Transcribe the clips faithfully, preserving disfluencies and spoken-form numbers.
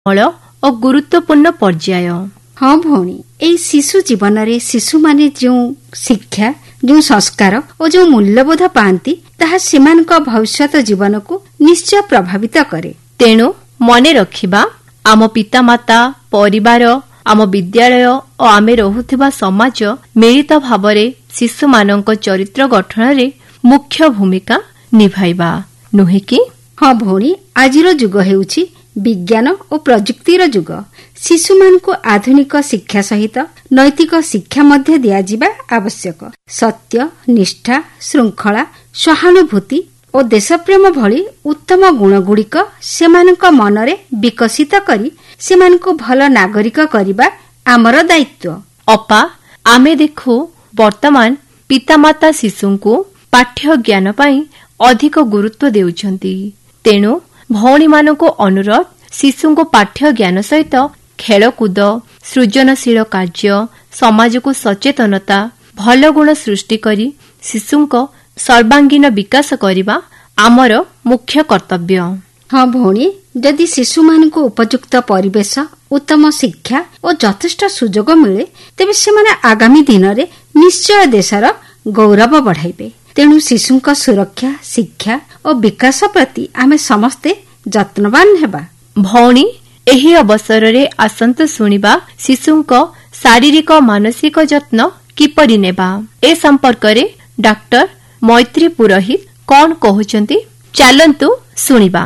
और गुरुत्वपूर्ण पर्याय। हाँ भौणी, एई शिशु जीवन रे शिशु माने जो शिक्षा, जो संस्कार और जो मूल्यबोध पाती ताहा सेमानक भविष्यत जीवन को निश्चय प्रभावित करे। तेणु मने रखिबा आम पितामाता, परिवार, आम विद्यालय और आमे रहुथिबा समाज मिलित भावरे शिशु मानक चरित्र गठन रे मुख्य भूमिका निभाइबा नुहे कि? हाँ भौणी, आजिर युग हेउछि विज्ञान और प्रजुक्तिर युग। शिशु मानकु आधुनिक शिक्षा सहित नैतिक शिक्षा मध्य दियाजिबा आवश्यक। सत्य, निष्ठा, श्रृंखला, सहानुभूति और देशप्रेम भली उत्तम गुण गुड़िक सेमानक मनरे विकसित करी सेमानकु भल नागरिक करिबा आमर दायित्व। अपा, आमे देखु वर्तमान पितामाता शिशुंकु पाठ्य ज्ञान पाई अधिक गुरुत्व देउछंती। तेणु भौणी मानक अनुरोध शिशुंको पाठ्य ज्ञान सहित खेलकूद, सृजनशील कार्य, समाज को सचेतनता, भल गुण सृष्टि करी शिशुंको सर्वांगीन विकास करिबा आमर मुख्य कर्तव्य। हाँ भौणी, जदि शिशु मानकु उपयुक्त परिवेश, उत्तम शिक्षा और यथेष्ट सुजोग मिले तेबे सेमाने आगामी दिन रे निश्चय देशर गौरव बढ़ाइबे। तेणु शिशुंक सुरक्षा, शिक्षा और विकास प्रति आमे समस्ते जत्नवान हेबा। भौणी, एही अवसर रे आसंत सुनिबा शिशुंक शारीरिक मानसिक जत्न किपरि नेबा ए संपर्क रे डॉक्टर मैत्री पुरोहित कौन कहउचंती, चलंतु सुनिबा।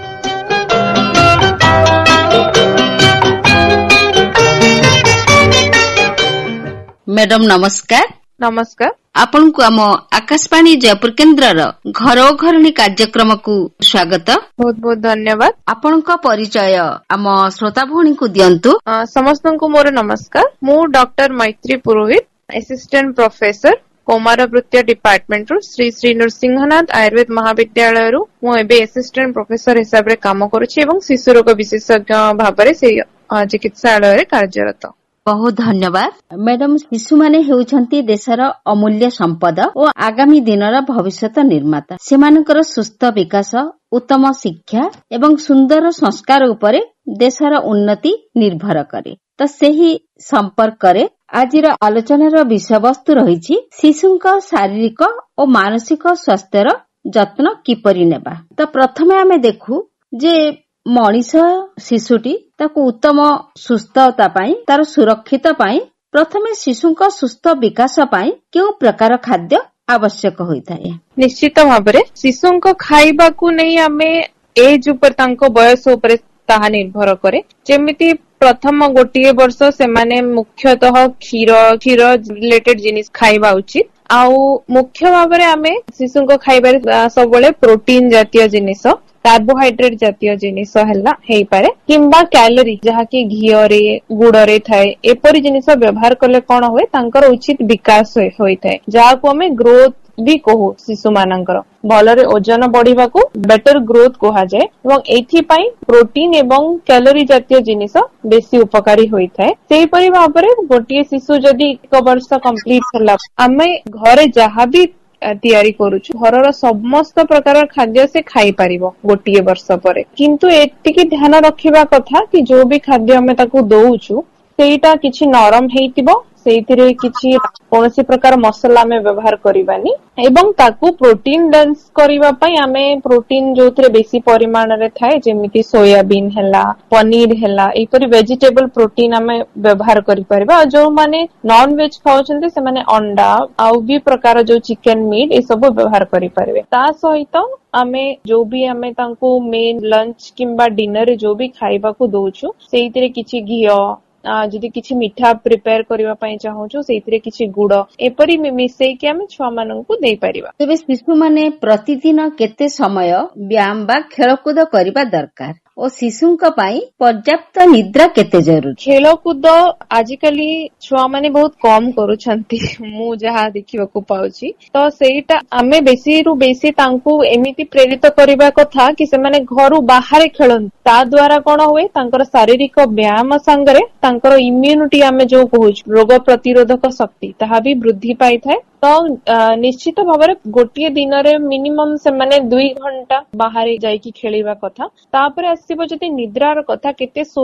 मैडम नमस्कार। नमस्कार। आपण को आम आकाशवाणी जयपुर केन्द्र घर घरणी कार्यक्रम को स्वागत। बहुत बहुत धन्यवाद। आपण को परिचय आम श्रोता भौणी को दियंतु। समस्त को मोर नमस्कार। मु डॉक्टर मैत्री पुरोहित, असिस्टेंट प्रोफेसर कौमार वृत्तीय डिपार्टमेंट रु श्री श्री नृसिंहनाथ आयुर्वेद महाविद्यालय रु मु एबे असिस्टेंट प्रोफेसर हिसाब रे काम करूछि एवं शिशु रोग विशेषज्ञ भाबरे से चिकित्सालय रे कार्यरत। बहुत धन्यवाद। मैडम, शिशु माने हेउछंती देशर अमूल्य संपद और आगामी दिनर भविष्यत निर्माता। सेमानकर सुस्थ विकास, उत्तम शिक्षा एवं सुंदर संस्कार उपरे देशर उन्नति निर्भर करे। तो सेही संपर्क रे आजिर आलोचनार विषय वस्तु रहिछि शिशुंक शारीरिक और मानसिक स्वास्थ्यर जत्न किपरि नेबा। तो प्रथमे आमे देखु जे मनीष शिशुटी ताकू उत्तम सुस्थता पाई, तार सुरक्षित पाई प्रथमे शिशुंक सुस्थ विकास पाई केउ प्रकार खाद्य आवश्यक होइथाय? निश्चित भाबरे शिशुंक खाइबा को नै आमे एज उपर तांको बयस उपर ताहा निर्भर करे। जेमिति प्रथम गोटिए वर्ष सेमाने मुख्यतः क्षीर क्षीर रिलेटेड जिनिस खाइबा उचित। आउ मुख्य भाबरे आमे शिशुंक खाइबारे सबले प्रोटीन जातीय जिनिस, कार्बोहाइड्रेट जातीय जिनिस हैला हेई पारे किंबा कैलोरी जहा कि घियो रे गुड़ रे थाए एपरी जिनिस व्यवहार कले कोन होय तांकर उचित विकास होय थाए, जहा को हमें ग्रोथ भी कहू। शिशु मानकर भलरे ओजन बढ़िबा को बेटर ग्रोथ कहा जाए एवं एथि पई प्रोटीन एवं कैलोरी जातीय जिनिस बेसी उपकारी होय थाए। सेही परि भाबरे गोटिए शिशु जदी एक वर्ष कंप्लीट होला आमे घरे जहा भी तैयारी करूछु घरर समस्त प्रकार खाद्य से खाई पारिबो गोटिए वर्ष परे। किंतु एतिकी ध्यान रखिबा कथा कि जो भी खाद्य हमें ताकू दउछु सेटा किछि नरम हेइतिबो, सेइथिरे किछि कोनोसी प्रकार मसला में व्यवहार करिबानी एवं ताकू प्रोटीन डेंस करिबा पई आमे प्रोटीन जोथरे बेसी परिमाण रे थाए जेमिति सोयाबीन हैला, पनीर हैला, एपरि वेजिटेबल प्रोटीन आमे व्यवहार करि परिबा। जो माने नॉन वेज खाउछन्ते से माने अंडा आउ भी प्रकार जो चिकन मीट ए सब व्यवहार करि परिबे। ता सहित आमे जो भी आमे तांको मेन लंच किंबा डिनर जो भी खाइबा को दउछु सेइथिरे किछि घियो, जदि किछि मिठा प्रिपेयर करिवा पई चाहूछु सेइथिरे किछि गुड़ एपरि मिसेई कि आमे छुआ माननकु देई परिबा। तबे शिशु माने प्रतिदिन केते समय व्यायाम बा खेलकूद करिबा दरकार और शिशुंक पाई पर्याप्त निद्रा केते जरूरी? खेलकूद आजिकाली छुआ माने बहुत कम करूछंती मु जहा देखिबाकू पाउची। तो सेटा आमे बेसी रु बेसी तांकू एमिति प्रेरित करिबा कथा कि से माने घरु बाहर खेलन, ता द्वारा कोन होय तांकर शारीरिक व्यायाम संगरे तांकर इम्यूनिटी आमे जो कहूछ रोग प्रतिरोधक शक्ति ताहा भी वृद्धि पाई थाए। तो निश्चित भाବରେ गोटिए दिनरे मिनिमम से माने दुई घंटा बाहर जाइकी खेलिबा कथा। तापरे आसीबो जति निद्रार कथा केते